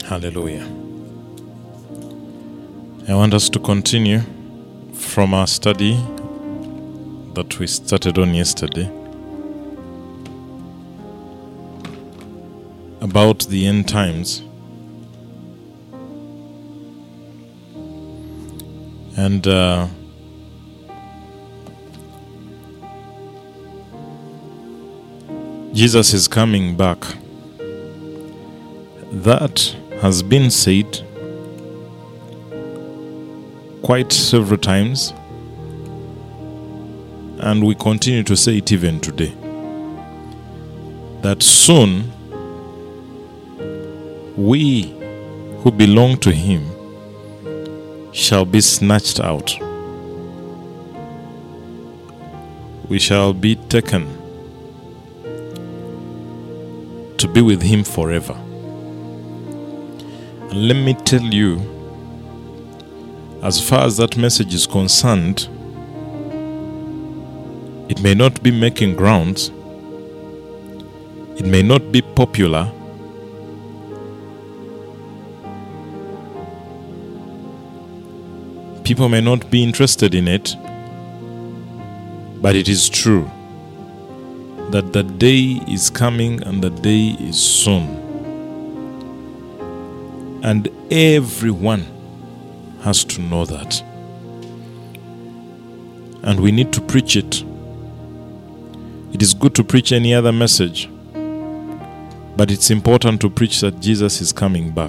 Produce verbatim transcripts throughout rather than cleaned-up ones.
Hallelujah. I want us to continue from our study that we started on yesterday about the end times. And uh, Jesus is coming back. That has been said quite several times, and we continue to say it even today, that soon we who belong to Him shall be snatched out. We shall be taken to be with Him forever. And let me tell you, as far as that message is concerned, it may not be making grounds, it may not be popular, people may not be interested in it, but it is true that the day is coming and the day is soon. And everyone has to know that. And we need to preach it. It is good to preach any other message, but it's important to preach that Jesus is coming back.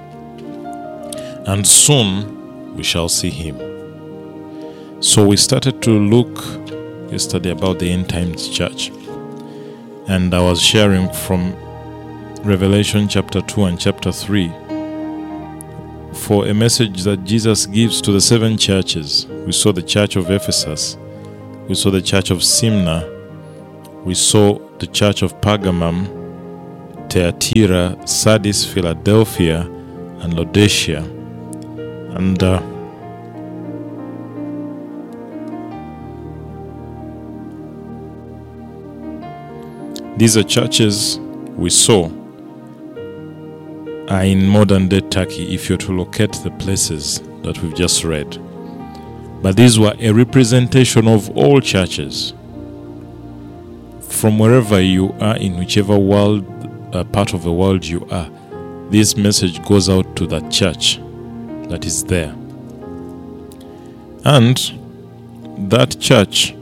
And soon we shall see Him. So we started to look yesterday about the end times church. And I was sharing from Revelation chapter two and chapter three for a message that Jesus gives to the seven churches. We saw the church of Ephesus, we saw the church of Smyrna, we saw the church of Pergamum, Thyatira, Sardis, Philadelphia, and Laodicea. And uh, these are churches we saw are in modern day Turkey, if you're to locate the places that we've just read. But these were a representation of all churches. From wherever you are, in whichever world, uh, part of the world you are, this message goes out to that church that is there. And that church,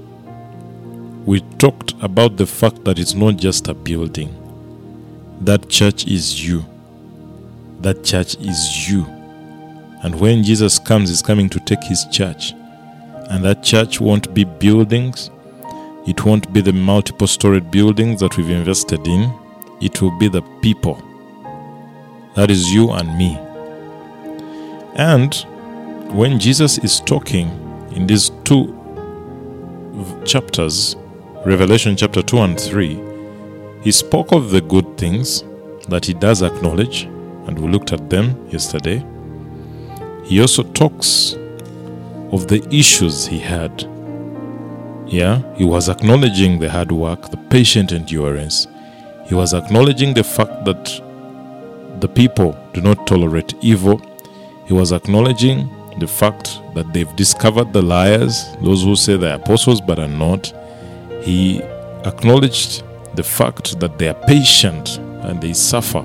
we talked about the fact that it's not just a building. That church is you. That church is you. And when Jesus comes, He's coming to take His church. And that church won't be buildings. It won't be the multiple storied buildings that we've invested in. It will be the people. That is you and me. And when Jesus is talking in these two chapters, Revelation chapter two and three, He spoke of the good things that He does acknowledge, and we looked at them yesterday. He also talks of the issues He had. Yeah, He was acknowledging the hard work, the patient endurance. He was acknowledging the fact that the people do not tolerate evil. He was acknowledging the fact that they've discovered the liars, those who say they're apostles but are not. He acknowledged the fact that they are patient and they suffer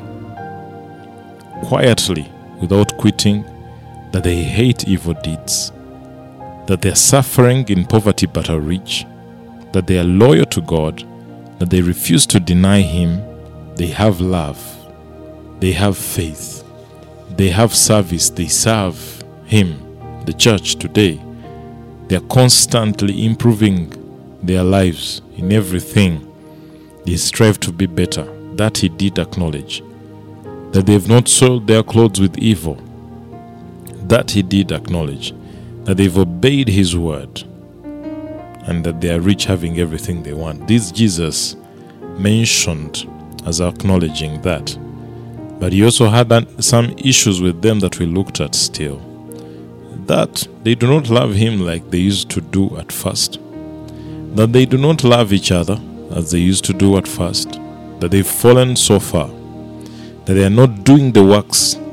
quietly without quitting, that they hate evil deeds, that they are suffering in poverty but are rich, that they are loyal to God, that they refuse to deny Him, they have love, they have faith, they have service, they serve Him, the church today. They are constantly improving their lives in everything. They strive to be better. That He did acknowledge. That they have not soiled their clothes with evil. That He did acknowledge. That they've obeyed His word. And that they are rich, having everything they want. This Jesus mentioned as acknowledging that. But He also had some issues with them that we looked at still. That they do not love Him like they used to do at first. That they do not love each other as they used to do at first. That they've fallen so far. That they are not doing the works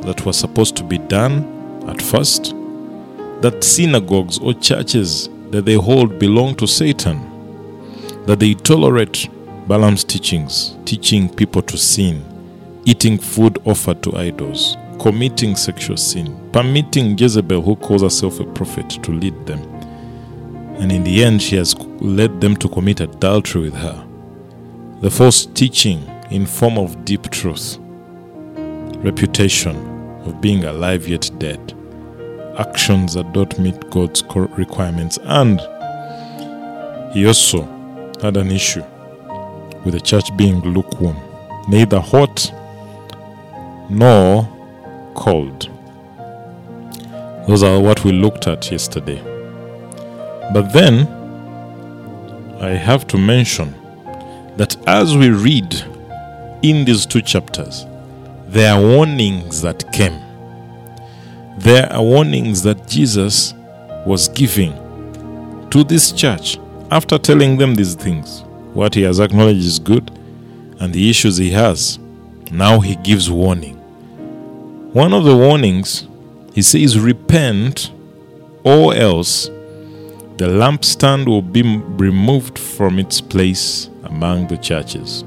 that were supposed to be done at first, that synagogues or churches that they hold belong to Satan, that they tolerate Balaam's teachings, teaching people to sin, eating food offered to idols, committing sexual sin, permitting Jezebel, who calls herself a prophet, to lead them. And in the end, she has led them to commit adultery with her. The false teaching in form of deep truth, reputation of being alive yet dead, actions that don't meet God's requirements. And he also had an issue with the church being lukewarm, neither hot nor cold. Those are what we looked at yesterday. But then I have to mention that as we read in these two chapters, there are warnings that came. There are warnings that Jesus was giving to this church after telling them these things. What he has acknowledged is good, and the issues he has, now he gives warning. One of the warnings, he says, repent, or else the lampstand will be removed from its place among the churches.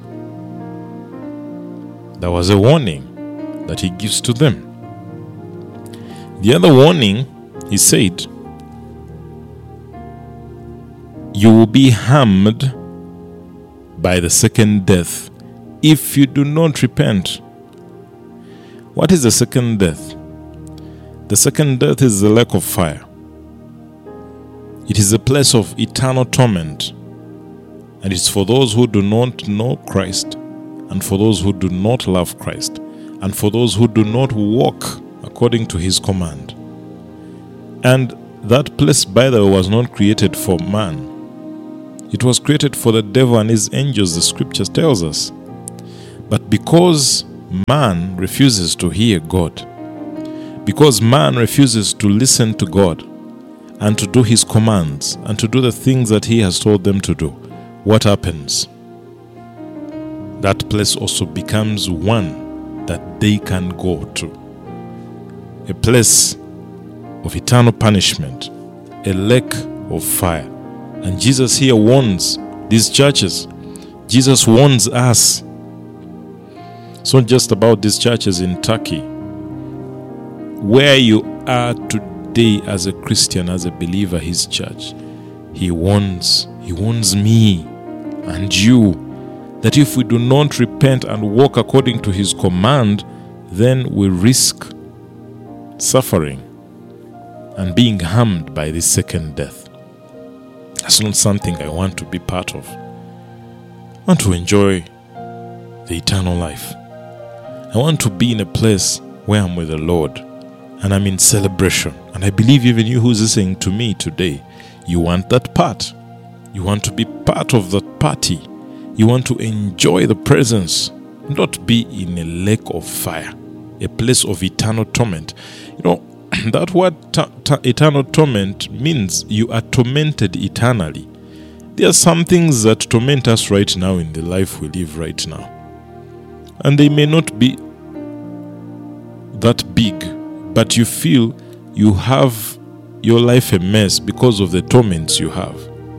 There was a warning that he gives to them. The other warning, he said, you will be harmed by the second death if you do not repent. What is the second death? The second death is the lake of fire. It is a place of eternal torment, and it's for those who do not know Christ, and for those who do not love Christ, and for those who do not walk according to his command. And that place, by the way, was not created for man. It was created for the devil and his angels, the scriptures tells us. But because man refuses to hear God, because man refuses to listen to God and to do his commands and to do the things that he has told them to do, what happens? That place also becomes one that they can go to. A place of eternal punishment, a lake of fire. And Jesus here warns these churches. Jesus warns us. It's not just about these churches in Turkey. Where you are today as a Christian, as a believer, his church, he warns, he warns me and you that if we do not repent and walk according to his command, then we risk suffering and being harmed by this second death. That's not something I want to be part of. I want to enjoy the eternal life. I want to be in a place where I'm with the Lord and I'm in celebration. And I believe even you who's listening to me today, you want that part. You want to be part of that party. You want to enjoy the presence, not be in a lake of fire, a place of eternal torment. You know, that word ta- ta- eternal torment means you are tormented eternally. There are some things that torment us right now in the life we live right now. And they may not be that big, but you feel you have your life a mess because of the torments you have.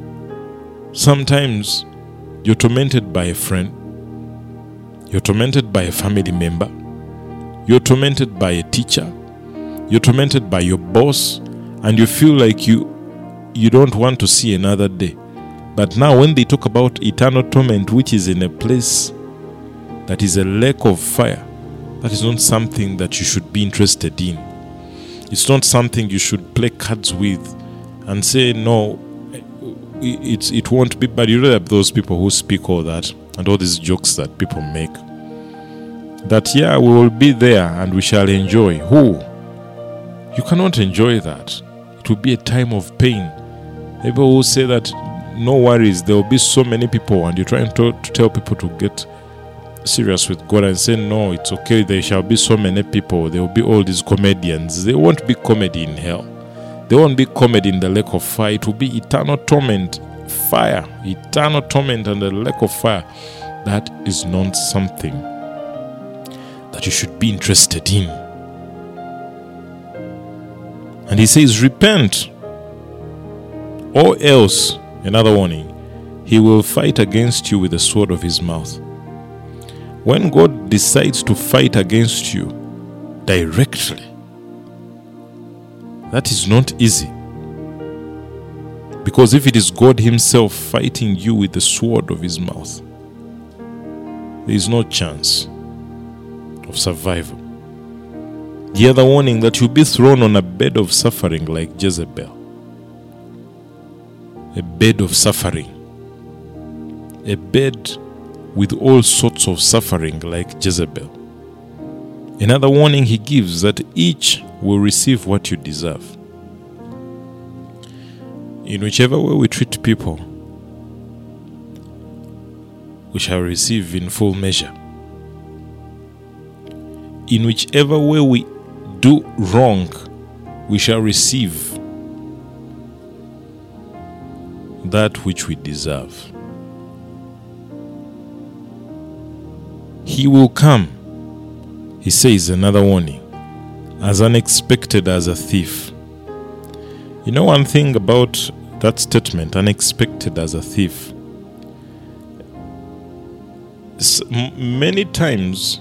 Sometimes you're tormented by a friend, you're tormented by a family member, you're tormented by a teacher, you're tormented by your boss, and you feel like you you don't want to see another day. But now when they talk about eternal torment, which is in a place that is a lake of fire, that is not something that you should be interested in. It's not something you should play cards with and say, no, it, it won't be. But you know that those people who speak all that and all these jokes that people make, that, yeah, we will be there and we shall enjoy. Who? You cannot enjoy that. It will be a time of pain. People will say that, no worries, there will be so many people, and you're trying to, to tell people to get serious with God and say, no, it's okay, there shall be so many people, there will be all these comedians. There won't be comedy in hell. There won't be comedy in the lake of fire. It will be eternal torment, fire, eternal torment and the lake of fire. That is not something that you should be interested in. And he says, repent, or else, another warning, he will fight against you with the sword of his mouth. When God decides to fight against you directly, that is not easy. Because if it is God himself fighting you with the sword of his mouth, there is no chance of survival. The other warning, that you'll be thrown on a bed of suffering like Jezebel. A bed of suffering. A bed with all sorts of suffering like Jezebel. Another warning he gives, that each will receive what you deserve. In whichever way we treat people, we shall receive in full measure. In whichever way we do wrong, we shall receive that which we deserve. He will come, he says, another warning, as unexpected as a thief. You know one thing about that statement, unexpected as a thief? S- m- many times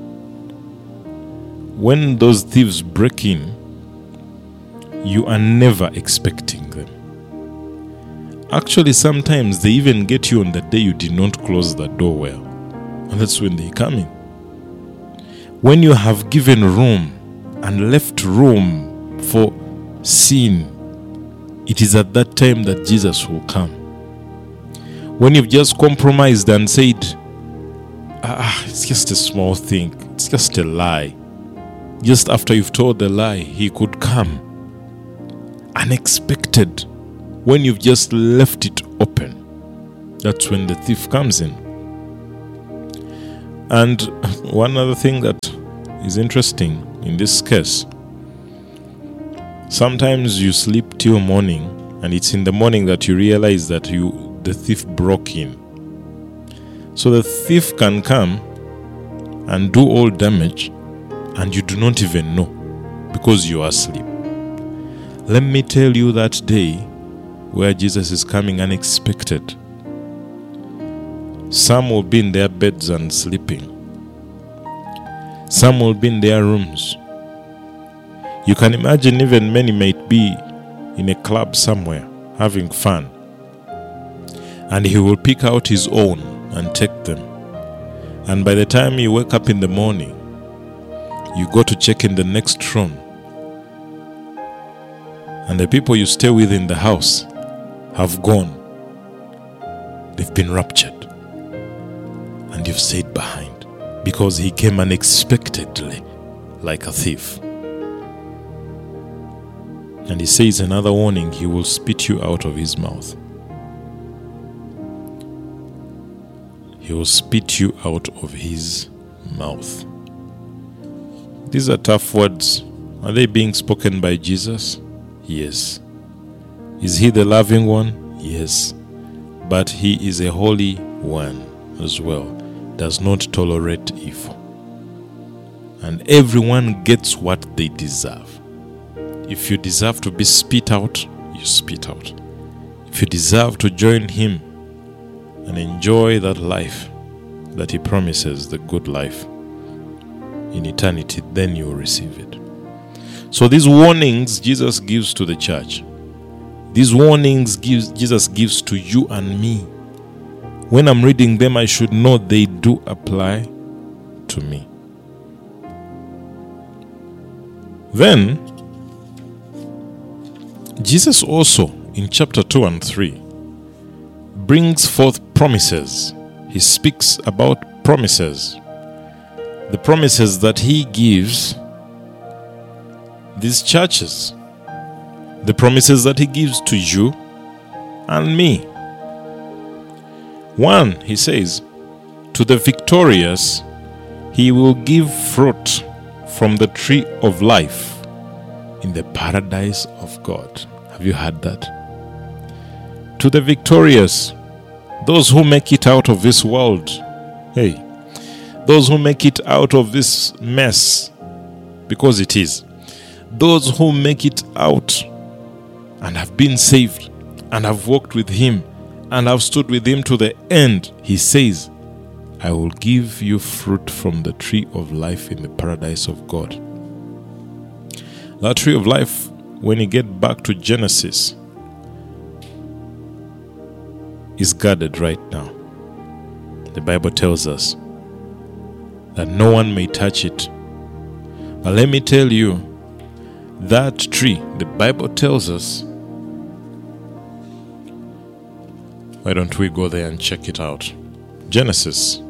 when those thieves break in, you are never expecting them. Actually, sometimes they even get you on the day you did not close the door well. And that's when they come in. When you have given room and left room for sin, it is at that time that Jesus will come. When you've just compromised and said, ah, it's just a small thing, it's just a lie. Just after you've told the lie, he could come. Unexpected. When you've just left it open, that's when the thief comes in. And one other thing that is interesting in this case, sometimes you sleep till morning, and it's in the morning that you realize that you the thief broke in. So the thief can come and do all damage, and you do not even know, because you are asleep. Let me tell you that day where Jesus is coming unexpected. Some will be in their beds and sleeping. Some will be in their rooms. You can imagine even many might be in a club somewhere having fun, and he will pick out his own and take them. And by the time you wake up in the morning, you go to check in the next room, and the people you stay with in the house have gone. They've been raptured, and you've stayed behind because he came unexpectedly like a thief. And he says another warning, he will spit you out of his mouth. He will spit you out of his mouth. These are tough words. Are they being spoken by Jesus? Yes. Is he the loving one? Yes. But he is a holy one as well. Does not tolerate evil. And everyone gets what they deserve. If you deserve to be spit out, you spit out. If you deserve to join him and enjoy that life that he promises, the good life in eternity, then you will receive it. So these warnings Jesus gives to the church. These warnings gives, Jesus gives to you and me. When I'm reading them, I should know they do apply to me. Then, Jesus also, in chapter two and three, brings forth promises. He speaks about promises. The promises that he gives these churches. The promises that he gives to you and me. One, he says, to the victorious, he will give fruit from the tree of life in the paradise of God. Have you heard that? To the victorious, those who make it out of this world, hey, those who make it out of this mess, because it is, those who make it out and have been saved and have walked with him and have stood with him to the end, he says, I will give you fruit from the tree of life in the paradise of God. That tree of life, when you get back to Genesis, is guarded right now. The Bible tells us that no one may touch it. But let me tell you, that tree, the Bible tells us, why don't we go there and check it out? Genesis.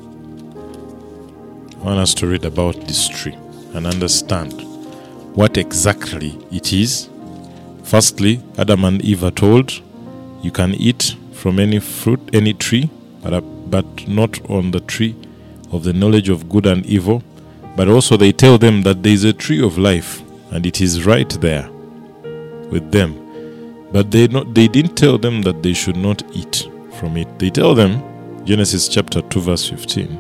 I want us to read about this tree and understand what exactly it is. Firstly, Adam and Eve are told, you can eat from any fruit, any tree, but, but not on the tree of the knowledge of good and evil. But also they tell them that there is a tree of life, and it is right there with them. But they not they didn't tell them that they should not eat from it. They tell them, Genesis chapter two verse fifteen,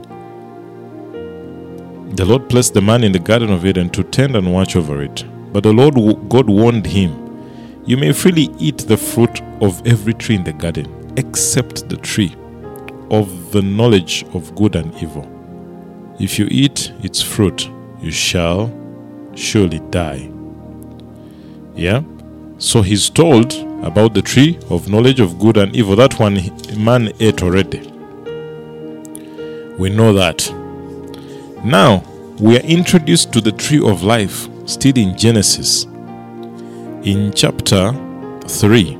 the Lord placed the man in the Garden of Eden to tend and watch over it. But the Lord God warned him, you may freely eat the fruit of every tree in the garden, except the tree of the knowledge of good and evil. If you eat its fruit, you shall surely die. Yeah? So he's told about the tree of knowledge of good and evil. That one man ate already. We know that. Now, we are introduced to the tree of life, still in Genesis, in chapter three,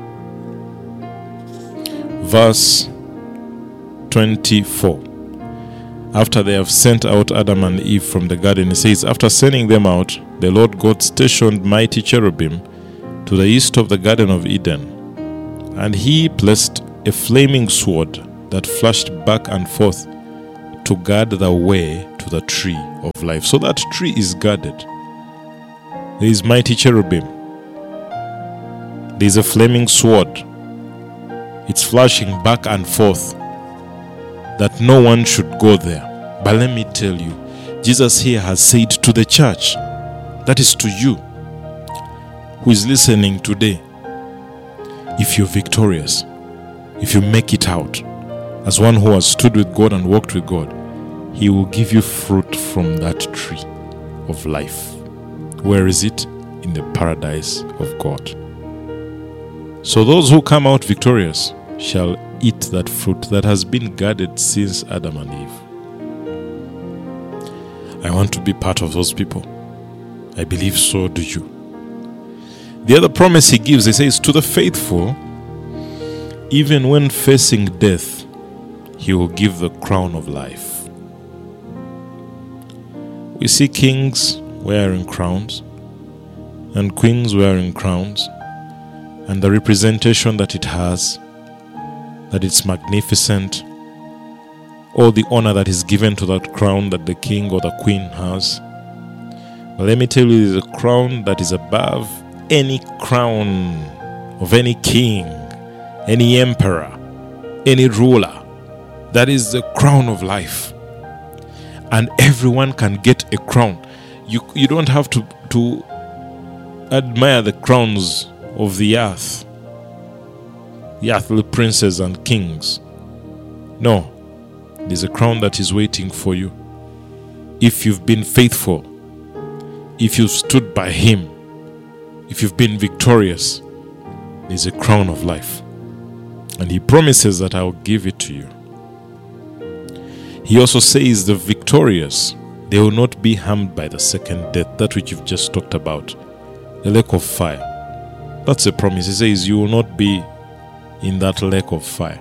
verse twenty-four. After they have sent out Adam and Eve from the garden, it says, after sending them out, the Lord God stationed mighty cherubim to the east of the Garden of Eden, and he placed a flaming sword that flashed back and forth to guard the way to the tree of life. So that tree is guarded. There is mighty cherubim. There is a flaming sword. It's flashing back and forth that no one should go there. But let me tell you, Jesus here has said to the church, that is to you who is listening today, if you're victorious, if you make it out as one who has stood with God and walked with God, he will give you fruit from that tree of life. Where is it? In the paradise of God. So those who come out victorious shall eat that fruit that has been guarded since Adam and Eve. I want to be part of those people. I believe so do you. The other promise he gives, he says, to the faithful, even when facing death, he will give the crown of life. We see kings wearing crowns and queens wearing crowns, and the representation that it has, that it's magnificent, all the honor that is given to that crown that the king or the queen has. But let me tell you, there's a crown that is above any crown of any king, any emperor, any ruler. That is the crown of life. And everyone can get a crown. You, you don't have to, to admire the crowns of the earth, the earthly princes and kings. No, there's a crown that is waiting for you. If you've been faithful, if you've stood by him, if you've been victorious, there's a crown of life. And he promises that I will give it to you. He also says the victorious, they will not be harmed by the second death, that which you've just talked about, the lake of fire. That's a promise. He says you will not be in that lake of fire.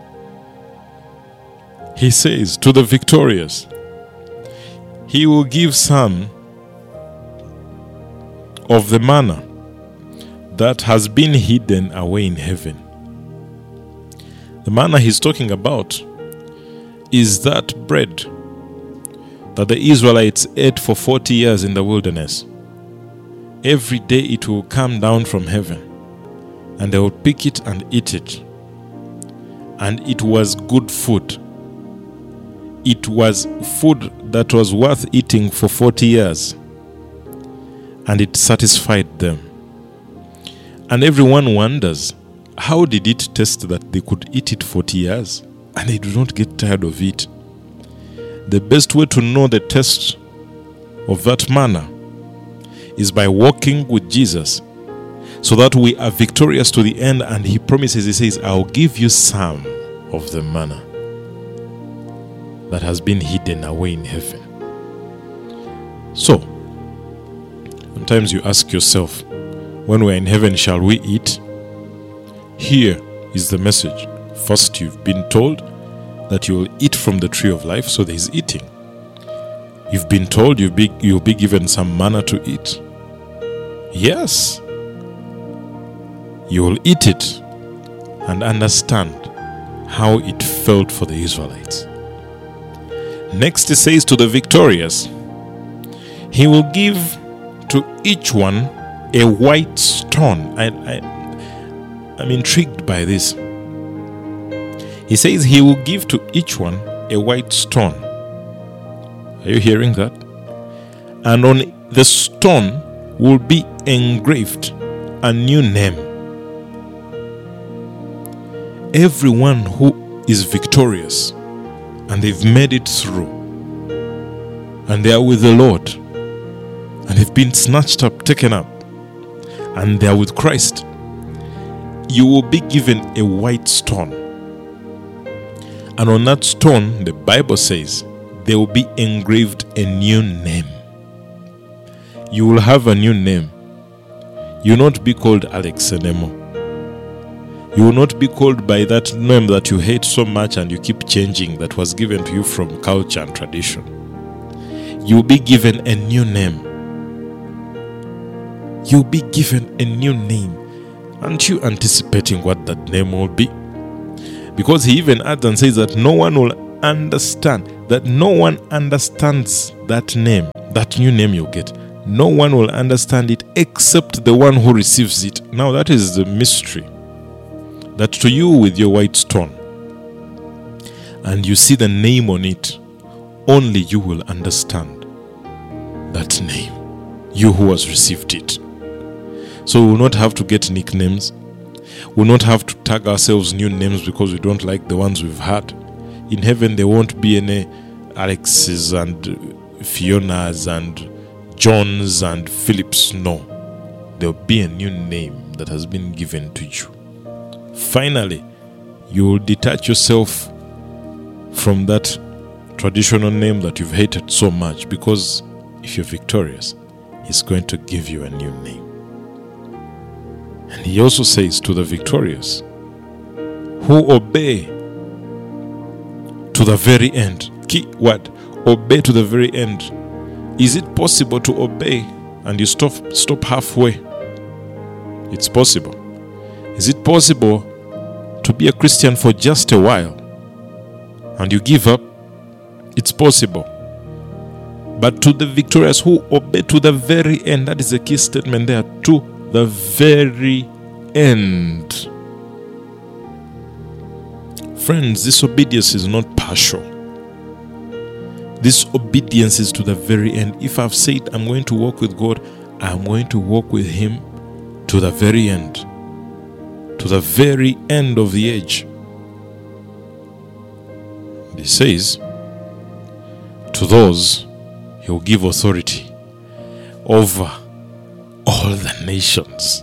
He says to the victorious, he will give some of the manna that has been hidden away in heaven. The manna he's talking about is that bread that the Israelites ate for forty years in the wilderness. Every day it will come down from heaven, and they will pick it and eat it. And it was good food. It was food that was worth eating for forty years. and it satisfied them. And everyone wonders, how did it taste that they could eat it forty years and they do not get tired of it? The best way to know the taste of that manna is by walking with Jesus, so that we are victorious to the end. And he promises, he says, I'll give you some of the manna that has been hidden away in heaven. So, sometimes you ask yourself, when we're in heaven, shall we eat? Here is the message. First, you've been told that you will eat from the tree of life, so there is eating. You've been told you'll be, you'll be given some manna to eat. Yes. You will eat it and understand how it felt for the Israelites. Next, it says to the victorious, he will give to each one a white stone. I, I, I'm intrigued by this. He says he will give to each one a white stone. Are you hearing that? And on the stone will be engraved a new name. Everyone who is victorious and they've made it through and they are with the Lord and they've been snatched up, taken up, and they are with Christ, you will be given a white stone. And on that stone, the Bible says, there will be engraved a new name. You will have a new name. You will not be called Alex anymore. You will not be called by that name that you hate so much and you keep changing, that was given to you from culture and tradition. You will be given a new name. You will be given a new name. Aren't you anticipating what that name will be? Because he even adds and says that no one will understand, that no one understands that name, that new name you get. No one will understand it except the one who receives it. Now that is the mystery. That to you with your white stone, and you see the name on it, only you will understand that name, you who has received it. So we will not have to get nicknames. We will not have to tag ourselves new names because we don't like the ones we've had. In heaven there won't be any Alexes and Fionas and Johns and Philips. No. There will be a new name that has been given to you. Finally, you will detach yourself from that traditional name that you've hated so much, because if you're victorious, he's going to give you a new name. And he also says to the victorious, who obey to the very end. Key word, obey to the very end. Is it possible to obey and you stop, stop halfway? It's possible. Is it possible to be a Christian for just a while and you give up? It's possible. But to the victorious who obey to the very end, that is the key statement there, to the very end. Friends, this obedience is not partial. This obedience is to the very end. If I've said I'm going to walk with God, I'm going to walk with him to the very end. To the very end of the age. He says, to those he will give authority over all the nations.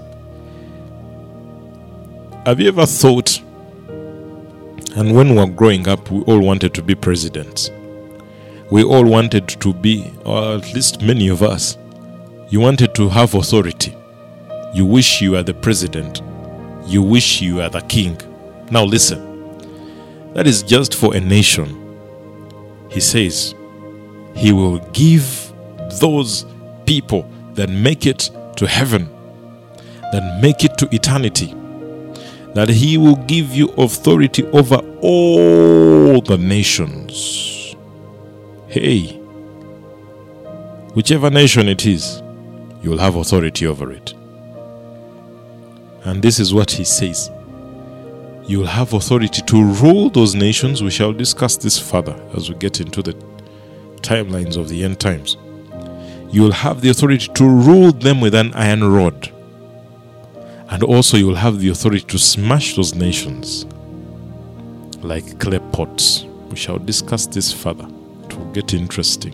Have you ever thought, and when we were growing up, we all wanted to be presidents. We all wanted to be, or at least many of us, you wanted to have authority. You wish you were the president. You wish you were the king. Now listen, that is just for a nation. He says, he will give those people that make it to heaven, that make it to eternity, that he will give you authority over all the nations. Hey, whichever nation it is, you will have authority over it. And this is what he says. You will have authority to rule those nations. We shall discuss this further as we get into the timelines of the end times. You will have the authority to rule them with an iron rod. And also you will have the authority to smash those nations like clay pots. We shall discuss this further. It will get interesting.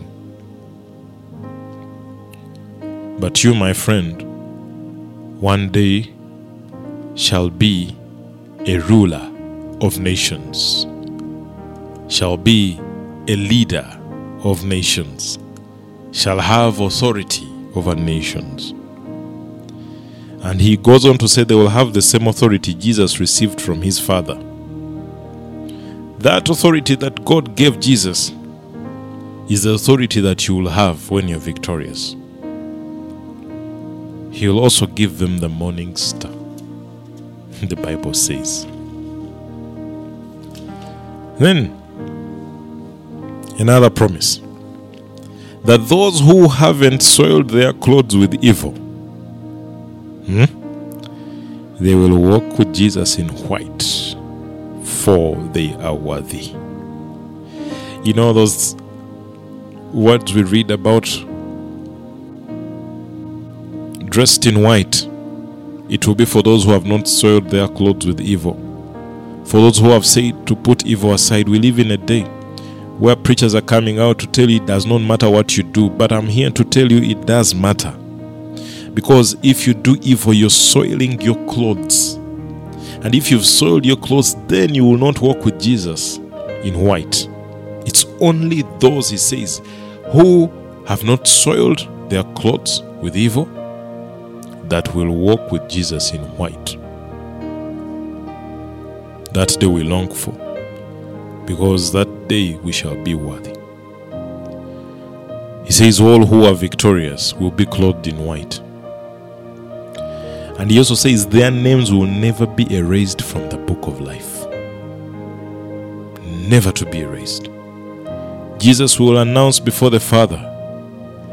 But you, my friend, one day shall be a ruler of nations, shall be a leader of nations, shall have authority over nations. And he goes on to say they will have the same authority Jesus received from his Father. That authority that God gave Jesus is the authority that you will have when you're victorious. He will also give them the morning star, the Bible says. Then, another promise, that those who haven't soiled their clothes with evil, hmm, they will walk with Jesus in white, for they are worthy. You know those words we read about, dressed in white, it will be for those who have not soiled their clothes with evil. For those who have said to put evil aside. We live in a day where preachers are coming out to tell you it does not matter what you do, but I'm here to tell you it does matter. Because if you do evil, you're soiling your clothes. And if you've soiled your clothes, then you will not walk with Jesus in white. It's only those, he says, who have not soiled their clothes with evil that will walk with Jesus in white. That day we long for, because that day we shall be worthy. He says all who are victorious will be clothed in white. And he also says their names will never be erased from the book of life. Never to be erased. Jesus will announce before the Father